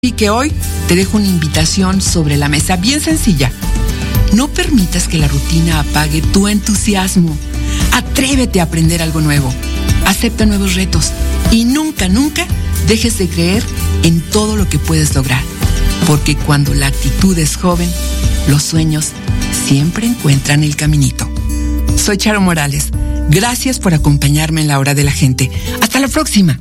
Y que hoy te dejo una invitación sobre la mesa bien sencilla. No permitas que la rutina apague tu entusiasmo. Atrévete a aprender algo nuevo. Acepta nuevos retos y nunca dejes de creer en todo lo que puedes lograr. Porque cuando la actitud es joven, los sueños siempre encuentran el caminito. Soy Charo Morales. Gracias por acompañarme en La Hora de la Gente. Hasta la próxima.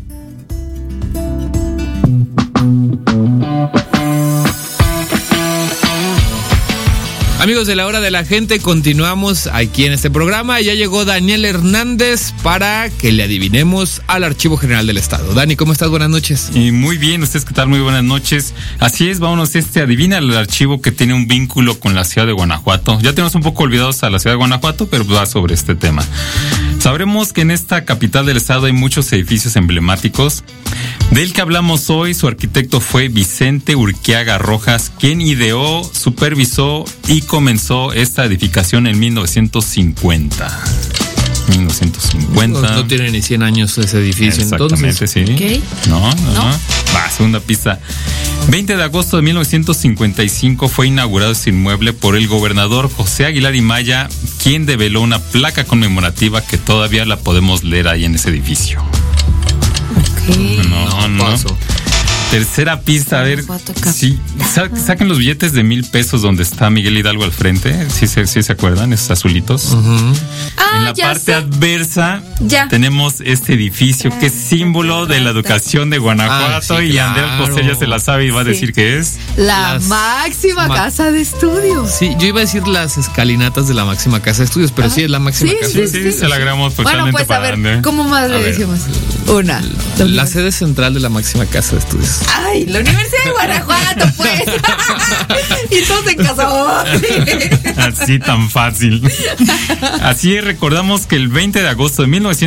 Amigos de La Hora de la Gente, continuamos aquí en este programa. Ya llegó Daniel Hernández para que le adivinemos al Archivo General del Estado. Dani, ¿cómo estás? Buenas noches. Y muy bien, ¿ustedes qué tal? Muy buenas noches. Así es, vámonos adivina el archivo que tiene un vínculo con la ciudad de Guanajuato. Ya tenemos un poco olvidados a la ciudad de Guanajuato, pero va sobre este tema. Sabremos que en esta capital del estado hay muchos edificios emblemáticos. Del que hablamos hoy, su arquitecto fue Vicente Urquiaga Rojas, quien ideó, supervisó y comenzó esta edificación en 1950. 1950. No tiene ni 100 años ese edificio. Exactamente, entonces. Sí. ¿Okay? No. Va, segunda pista. 20 de agosto de 1955 fue inaugurado este inmueble por el gobernador José Aguilar y Maya, quien develó una placa conmemorativa que todavía la podemos leer ahí en ese edificio. Okay. No. Paso. Tercera pista, a ver, sí, saquen los billetes de 1,000 pesos donde está Miguel Hidalgo al frente, sí se acuerdan, esos azulitos. Uh-huh. En la parte adversa tenemos este edificio que es símbolo de la educación de Guanajuato, sí, y claro. Andrés José ya se la sabe y va a decir que es la máxima casa de estudios. Sí, yo iba a decir las escalinatas de la máxima casa de estudios, pero sí es la máxima casa. Sí, se la agregamos totalmente. Bueno, pues a ver, ¿cómo más le decimos? Una. La sede central de la máxima casa de estudios. Ay, la Universidad de Guanajuato, pues. Y todos en casa. Así tan fácil. Así es, recordamos que el 20 de agosto de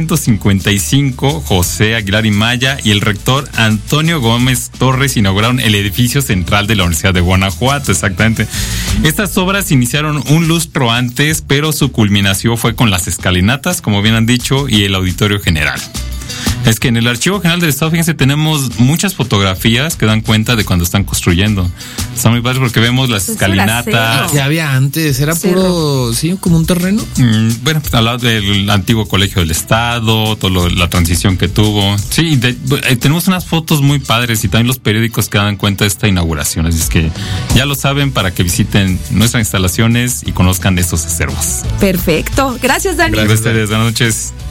1955, José Aguilar y Maya y el rector Antonio Gómez Torres inauguraron el edificio central de la Universidad de Guanajuato, exactamente. Estas obras iniciaron un lustro antes, pero su culminación fue con las escalinatas, como bien han dicho, y el auditorio general. Es que en el Archivo General del Estado, fíjense, tenemos muchas fotografías que dan cuenta de cuando están construyendo. Está muy padre porque vemos las escalinatas. ¿Qué había antes? ¿Era puro, sí, como un terreno? Bueno, al lado del antiguo Colegio del Estado, la transición que tuvo. Sí, tenemos unas fotos muy padres y también los periódicos que dan cuenta de esta inauguración. Así es que ya lo saben para que visiten nuestras instalaciones y conozcan estos acervos. Perfecto. Gracias, Dani. Gracias a ustedes. Buenas noches.